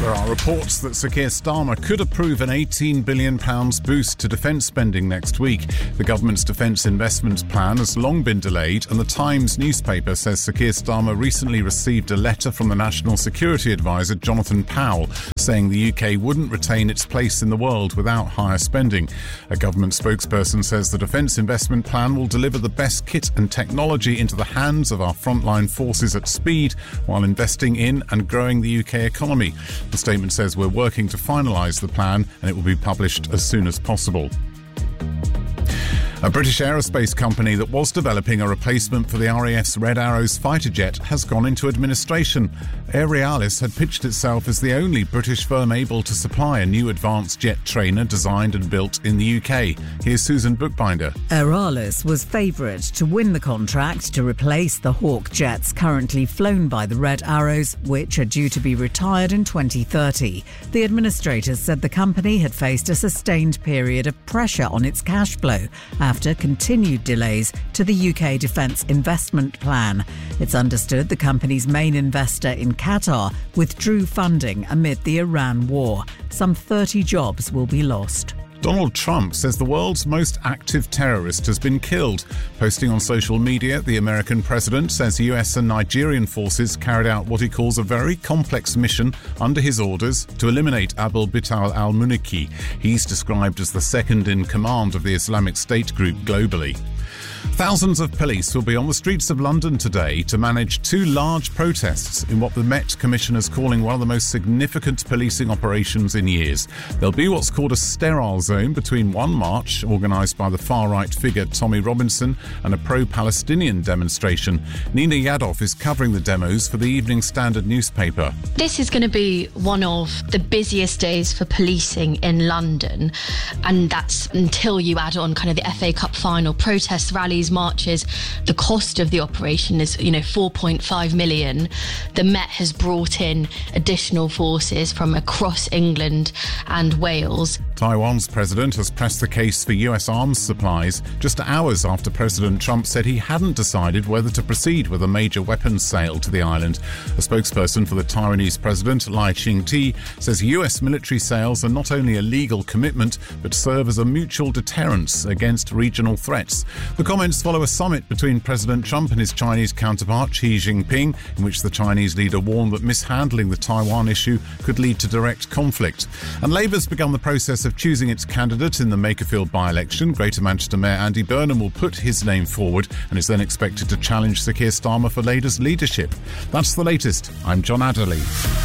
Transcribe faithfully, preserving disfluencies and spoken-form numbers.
There are reports that Sir Keir Starmer could approve an eighteen billion pounds boost to defence spending next week. The government's defence investment plan has long been delayed, and the Times newspaper says Sir Keir Starmer recently received a letter from the National Security Advisor Jonathan Powell saying the U K wouldn't retain its place in the world without higher spending. A government spokesperson says the defence investment plan will deliver the best kit and technology into the hands of our frontline forces at speed while investing in and growing the U K economy. The statement says we're working to finalise the plan and it will be published as soon as possible. A British aerospace company that was developing a replacement for the R A F's Red Arrows fighter jet has gone into administration. Aerialis had pitched itself as the only British firm able to supply a new advanced jet trainer designed and built in the U K. Here's Susan Bookbinder. Aerialis was favourite to win the contract to replace the Hawk jets currently flown by the Red Arrows, which are due to be retired in twenty thirty. The administrators said the company had faced a sustained period of pressure on its cash flow after continued delays to the U K defence investment plan. It's understood the company's main investor in Qatar withdrew funding amid the Iran war. Some thirty jobs will be lost. Donald Trump says the world's most active terrorist has been killed. Posting on social media, the American president says U S and Nigerian forces carried out what he calls a very complex mission under his orders to eliminate Abdel Bital al-Muniki. He's described as the second in command of the Islamic State group globally. Thousands of police will be on the streets of London today to manage two large protests in what the Met Commission is calling one of the most significant policing operations in years. There'll be what's called a sterile zone between one march, organised by the far-right figure Tommy Robinson, and a pro-Palestinian demonstration. Nina Yadov is covering the demos for the Evening Standard newspaper. This is going to be one of the busiest days for policing in London, and that's until you add on kind of the F A Cup final, protests, rallies, marches. The cost of the operation is, you know, four point five million. The Met has brought in additional forces from across England and Wales. Taiwan's president has pressed the case for U S arms supplies just hours after President Trump said he hadn't decided whether to proceed with a major weapons sale to the island. A spokesperson for the Taiwanese president, Lai Ching-te, says U S military sales are not only a legal commitment but serve as a mutual deterrence against regional threats. The comments follow a summit between President Trump and his Chinese counterpart Xi Jinping, in which the Chinese leader warned that mishandling the Taiwan issue could lead to direct conflict. And Labour's begun the process of choosing its candidate in the Makerfield by-election. Greater Manchester Mayor Andy Burnham will put his name forward and is then expected to challenge Sir Keir Starmer for Labour's leadership. That's the latest. I'm John Adderley.